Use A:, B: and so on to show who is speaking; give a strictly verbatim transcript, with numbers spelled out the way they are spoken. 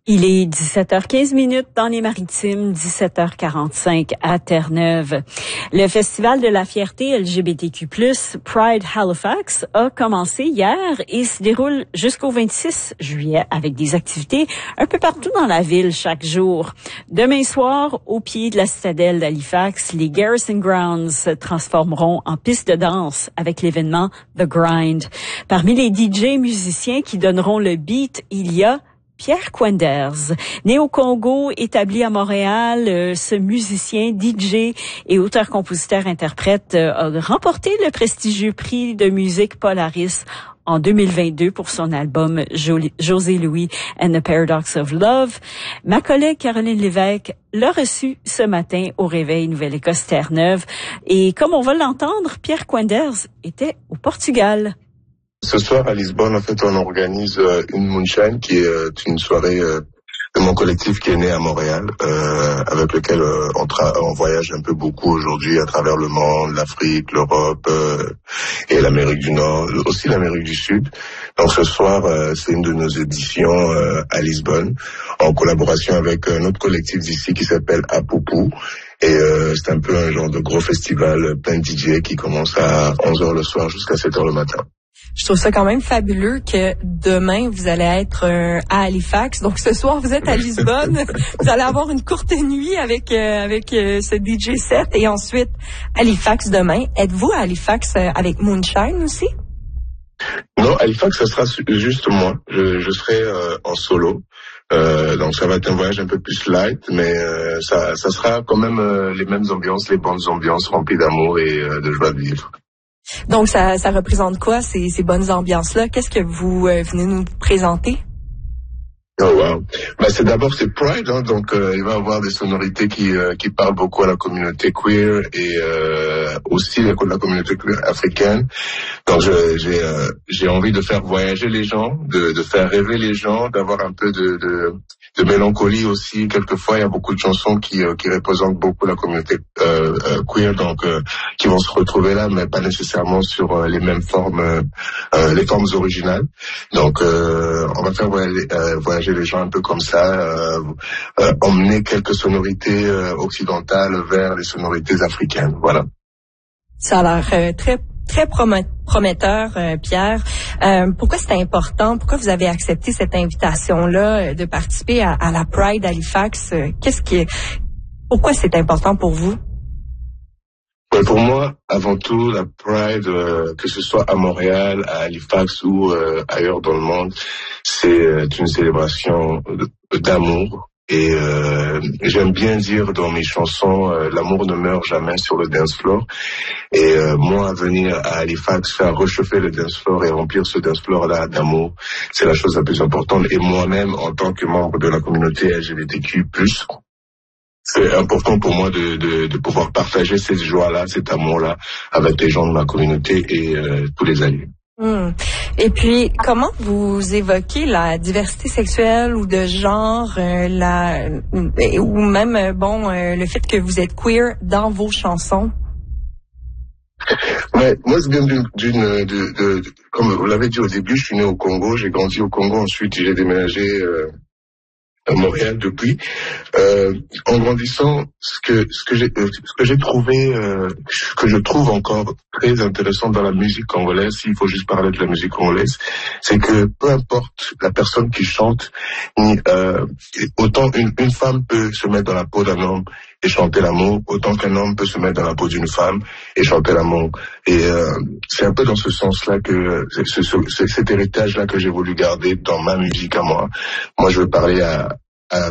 A: Il est dix-sept heures quinze minutes dans les Maritimes, dix-sept heures quarante-cinq à Terre-Neuve. Le Festival de la fierté L G B T Q plus, Pride Halifax, a commencé hier et se déroule jusqu'au vingt-six juillet avec des activités un peu partout dans la ville chaque jour. Demain soir, au pied de la citadelle d'Halifax, les Garrison Grounds se transformeront en piste de danse avec l'événement The Grind. Parmi les D J musiciens qui donneront le beat, il y a Pierre Quenders. Né au Congo, établi à Montréal, euh, ce musicien, D J et auteur-compositeur-interprète euh, a remporté le prestigieux prix de musique Polaris en deux mille vingt-deux pour son album jo- José Louis and the Paradox of Love. Ma collègue Caroline Lévesque l'a reçu ce matin au Réveil Nouvelle-Écosse Terre-Neuve. Et comme on va l'entendre, Pierre Quenders était au Portugal.
B: Ce soir à Lisbonne, en fait, on organise euh, une Moonshine qui est euh, une soirée euh, de mon collectif qui est né à Montréal, euh, avec lequel euh, on, tra- on voyage un peu beaucoup aujourd'hui à travers le monde, l'Afrique, l'Europe euh, et l'Amérique du Nord, aussi l'Amérique du Sud. Donc ce soir, euh, c'est une de nos éditions euh, à Lisbonne, en collaboration avec un autre collectif d'ici qui s'appelle Apupu. Et euh, c'est un peu un genre de gros festival plein de D J qui commence à onze heures le soir jusqu'à sept heures le matin.
C: Je trouve ça quand même fabuleux que demain, vous allez être euh, à Halifax. Donc, ce soir, vous êtes à Lisbonne. Vous allez avoir une courte nuit avec euh, avec euh, ce D J set. Et ensuite, Halifax demain. Êtes-vous à Halifax euh, avec Moonshine aussi?
B: Non, Halifax, ça sera juste moi. Je, je serai euh, en solo. Euh, donc, ça va être un voyage un peu plus light, mais euh, ça, ça sera quand même euh, les mêmes ambiances, les bonnes ambiances remplies d'amour et euh, de joie de vivre.
C: Donc, ça, ça représente quoi, ces, ces bonnes ambiances-là? Qu'est-ce que vous euh, venez nous présenter?
B: Oh wow. Ben, c'est d'abord c'est Pride, hein, donc euh, il va y avoir des sonorités qui euh, qui parlent beaucoup à la communauté queer et euh, aussi à la communauté queer africaine. Donc je, j'ai euh, j'ai envie de faire voyager les gens, de de faire rêver les gens, d'avoir un peu de de, de mélancolie aussi. Quelquefois il y a beaucoup de chansons qui euh, qui représentent beaucoup la communauté euh, euh, queer, donc euh, qui vont se retrouver là, mais pas nécessairement sur euh, les mêmes formes, euh, les formes originales. Donc euh, on va faire voyager, euh, voyager les gens un peu comme ça, euh, euh, emmener quelques sonorités euh, occidentales vers les sonorités africaines. Voilà.
C: Ça a l'air euh, très très prometteur, euh, Pierre. Euh, pourquoi c'est important? Pourquoi vous avez accepté cette invitation-là euh, de participer à, à la Pride Halifax? Euh, qu'est-ce qui, pourquoi c'est important pour vous?
B: Ouais, pour moi, avant tout, la Pride, euh, que ce soit à Montréal, à Halifax ou euh, ailleurs dans le monde, c'est euh, une célébration d'amour. Et euh, j'aime bien dire dans mes chansons, euh, l'amour ne meurt jamais sur le dance floor. Et euh, moi, venir à Halifax, faire réchauffer le dance floor et remplir ce dance floor-là d'amour, c'est la chose la plus importante. Et moi-même, en tant que membre de la communauté L G B T Q plus, c'est important pour moi de, de, de pouvoir partager cette joie-là, cet amour-là avec les gens de ma communauté et euh, tous les alliés.
C: Hum. Et puis, comment vous évoquez la diversité sexuelle ou de genre, euh, la, ou même, euh, bon, euh, le fait que vous êtes queer dans vos chansons?
B: Ouais, moi, je viens d'une, d'une de, de, de, comme vous l'avez dit au début, je suis né au Congo, j'ai grandi au Congo, ensuite j'ai déménagé euh, à Montréal depuis. Euh, en grandissant, ce que ce que j'ai ce que j'ai trouvé, euh, que je trouve encore très intéressant dans la musique congolaise, s'il faut juste parler de la musique congolaise, c'est que peu importe la personne qui chante, euh, autant une, une femme peut se mettre dans la peau d'un homme et chanter l'amour, autant qu'un homme peut se mettre dans la peau d'une femme et chanter l'amour. Et euh, c'est un peu dans ce sens-là que c'est, c'est, c'est cet héritage-là que j'ai voulu garder dans ma musique à moi. Moi, je veux parler à